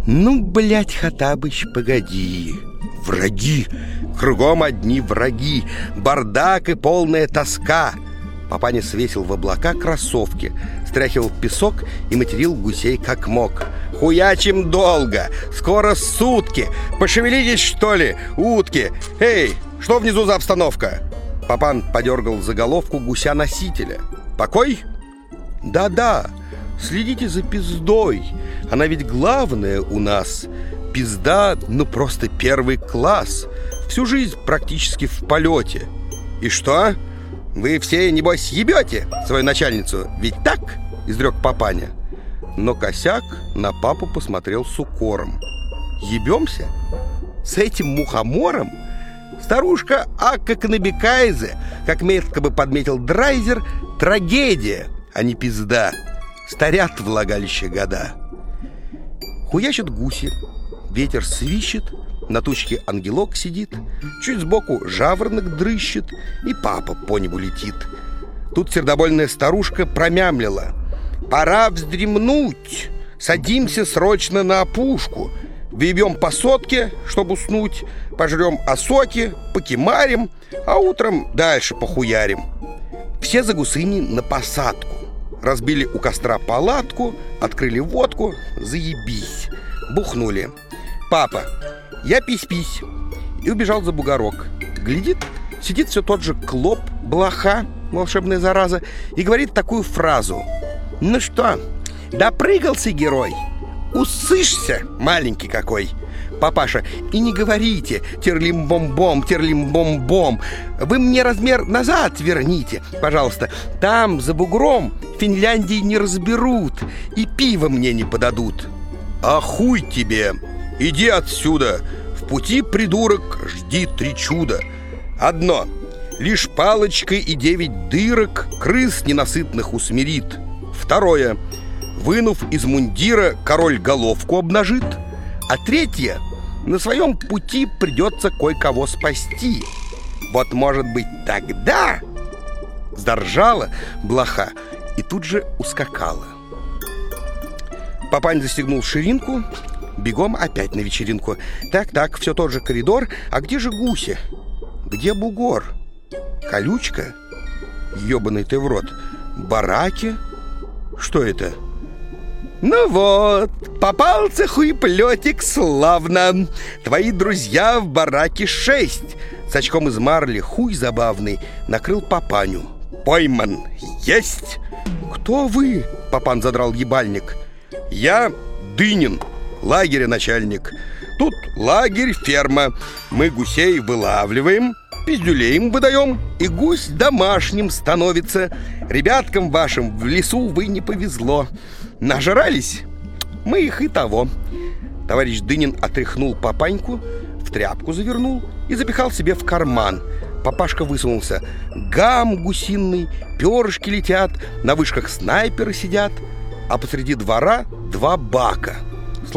Ну, блядь, Хаттабыч, погоди. Враги, кругом одни враги, бардак и полная тоска. Папаня свесил в облака кроссовки, стряхивал песок и материл гусей как мог. Хуячим долго, скоро сутки. Пошевелитесь, что ли, утки. Эй, что внизу за обстановка? Папан подергал за головку гуся-носителя. Покой? Да-да, следите за пиздой. Она ведь главная у нас. Пизда, ну просто первый класс. Всю жизнь практически в полете. И что? Вы все, небось, ебете свою начальницу? Ведь так? Изрек Папаня. Но Косяк на папу посмотрел с укором. Ебемся? С этим мухомором? Старушка Акка Канабекайзе, как метко бы подметил Драйзер, трагедия, а не пизда. Старят влагалище года. Хуячат гуси, ветер свищет, на тучке ангелок сидит, чуть сбоку жаворонок дрыщет, и папа по небу летит. Тут сердобольная старушка промямлила: «Пора вздремнуть, садимся срочно на опушку, въебем по сотке, чтобы уснуть, пожрем осоки, покемарим, а утром дальше похуярим». Все за гусыни на посадку. Разбили у костра палатку, открыли водку, заебись. Бухнули. Папа: «Я пись-пись». И убежал за бугорок. Глядит, сидит все тот же клоп, блоха, волшебная зараза, и говорит такую фразу: «Ну что, допрыгался герой? Усышься, маленький какой!» Папаша: «И не говорите терлим-бом-бом, терлим-бом-бом. Вы мне размер назад верните, пожалуйста. Там, за бугром, Финляндии не разберут и пиво мне не подадут». «А хуй тебе! Иди отсюда! В пути, придурок, жди 3 чуда. Одно: лишь палочкой и 9 дырок крыс ненасытных усмирит. Второе: вынув из мундира, король головку обнажит. А третье: на своем пути придется кое-кого спасти. Вот, может быть, тогда...» Заржала блоха и тут же ускакала. Папань застегнул ширинку, бегом опять на вечеринку. Так, все тот же коридор. А где же гуси? Где бугор? Колючка? Ёбаный ты в рот. Бараки? Что это? «Ну вот, попался хуеплетик славно. Твои друзья в бараке 6. С очком из марли хуй забавный накрыл Папаню. Пойман. Есть!» «Кто вы?» — Папан задрал ебальник. «Я Дынин, лагеря начальник. Тут лагерь, ферма. Мы гусей вылавливаем, пиздюлей им выдаем, и гусь домашним становится. Ребяткам вашим в лесу вы не повезло. Нажрались? Мы их и того». Товарищ Дынин отряхнул Папаньку, в тряпку завернул и запихал себе в карман. Папашка высунулся. Гам гусиный, перышки летят, на вышках снайперы сидят, а посреди двора 2 бака.